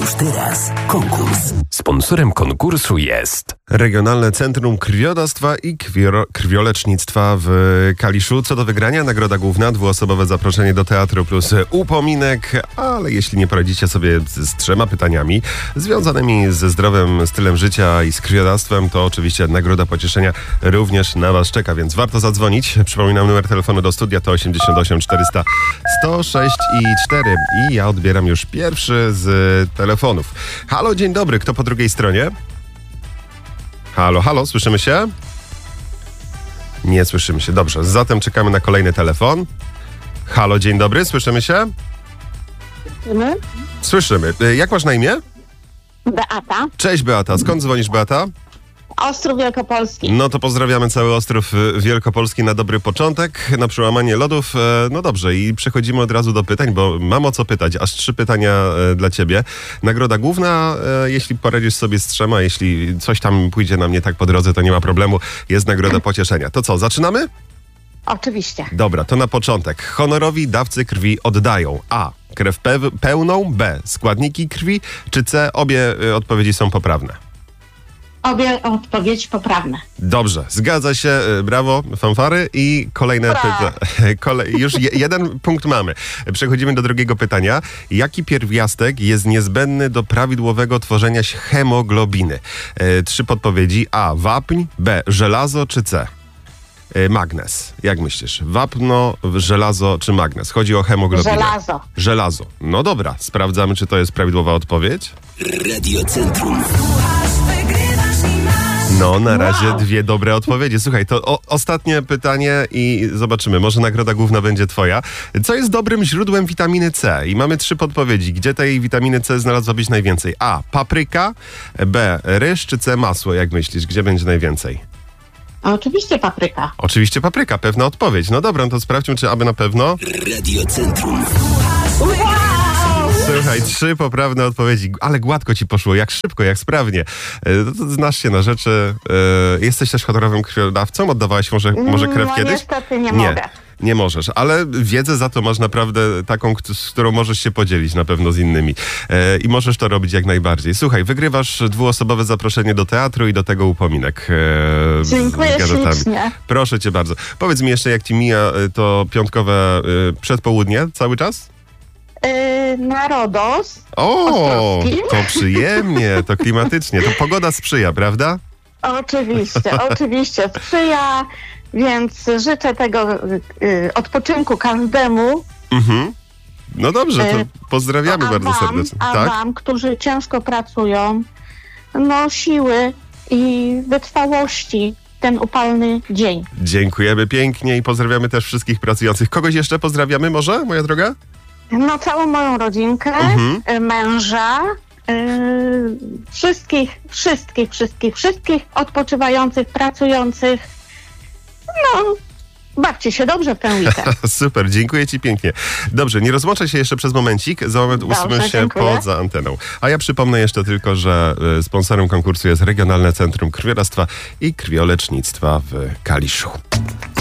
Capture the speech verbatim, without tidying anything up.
Już teraz konkurs. Sponsorem konkursu jest Regionalne Centrum Krwiodawstwa i Krwio- Krwiolecznictwa w Kaliszu. Co do wygrania, nagroda główna, dwuosobowe zaproszenie do teatru plus upominek, ale jeśli nie poradzicie sobie z, z trzema pytaniami związanymi ze zdrowym stylem życia i z krwiodawstwem, to oczywiście nagroda pocieszenia również na Was czeka, więc warto zadzwonić. Przypominam, numer telefonu do studia to osiemdziesiąt osiem czterysta sto sześć i cztery i ja odbieram już pierwszy z telefonów. Halo, dzień dobry, kto po drugiej stronie? Halo, halo, słyszymy się? Nie słyszymy się, dobrze, zatem czekamy na kolejny telefon. Halo, dzień dobry, słyszymy się? Słyszymy? Słyszymy. Jak masz na imię? Beata. Cześć Beata, skąd dzwonisz, Beata? Ostrów Wielkopolski. No to pozdrawiamy cały Ostrów Wielkopolski na dobry początek, na przełamanie lodów. No dobrze, i przechodzimy od razu do pytań, bo mam o co pytać. Aż trzy pytania dla ciebie. Nagroda główna, jeśli poradzisz sobie z trzema, jeśli coś tam pójdzie nam nie tak po drodze, to nie ma problemu. Jest nagroda pocieszenia. To co, zaczynamy? Oczywiście. Dobra, to na początek. Honorowi dawcy krwi oddają A. Krew pe- pełną, B. Składniki krwi, czy C. Obie y, odpowiedzi są poprawne. Obie odpowiedzi poprawne. Dobrze, zgadza się, y, brawo, fanfary i kolejne pytanie. Kole- już je- jeden punkt mamy. Przechodzimy do drugiego pytania. Jaki pierwiastek jest niezbędny do prawidłowego tworzenia się hemoglobiny? Y, trzy podpowiedzi. A. Wapń, B. Żelazo, czy C. Magnez. Jak myślisz? Wapno, żelazo czy magnez? Chodzi o hemoglobinę. Żelazo. Żelazo. No dobra, sprawdzamy, czy to jest prawidłowa odpowiedź. Radiocentrum. No, na razie Wow. dwie dobre odpowiedzi. Słuchaj, to o, ostatnie pytanie i zobaczymy. Może nagroda główna będzie twoja. Co jest dobrym źródłem witaminy C? I mamy trzy podpowiedzi. Gdzie tej witaminy C znalazłabyś najwięcej? A. Papryka, B. Ryż, czy C. Masło? Jak myślisz? Gdzie będzie najwięcej? Oczywiście papryka. Oczywiście papryka, pewna odpowiedź. No dobra, no to sprawdźmy, czy aby na pewno. Radiocentrum. Słuchaj, trzy poprawne odpowiedzi, ale gładko ci poszło, jak szybko, jak sprawnie. E, No to znasz się na rzeczy. E, jesteś też honorowym krwiodawcą? Oddawałaś może, może krew no, kiedyś? niestety nie, Nie. mogę. Nie możesz, ale wiedzę za to masz naprawdę taką, kt- z którą możesz się podzielić na pewno z innymi. E, I możesz to robić jak najbardziej. Słuchaj, wygrywasz dwuosobowe zaproszenie do teatru i do tego upominek. E, z- Dziękuję z gazetami. ślicznie. Proszę cię bardzo. Powiedz mi jeszcze, jak ci mija e, to piątkowe e, przedpołudnie cały czas? Yy, na Rodos. O, Ostrowskim. to przyjemnie, to klimatycznie. To pogoda sprzyja, prawda? Oczywiście, oczywiście sprzyja, więc życzę tego yy, odpoczynku każdemu. Mhm. No dobrze, to E, pozdrawiamy a bardzo wam, serdecznie. A Tak? wam, którzy ciężko pracują, no siły i wytrwałości w ten upalny dzień. Dziękujemy pięknie i pozdrawiamy też wszystkich pracujących. Kogoś jeszcze pozdrawiamy może, moja droga? No całą moją rodzinkę, Mhm. y, męża, y, wszystkich, wszystkich, wszystkich, wszystkich odpoczywających, pracujących. No, bawcie się dobrze w ten weekend. Super, dziękuję ci pięknie. Dobrze, nie rozłączę się jeszcze przez momencik, za moment Dobrze, usłyszymy się dziękuję. poza anteną. A ja przypomnę jeszcze tylko, że y, sponsorem konkursu jest Regionalne Centrum Krwiodawstwa i Krwiolecznictwa w Kaliszu.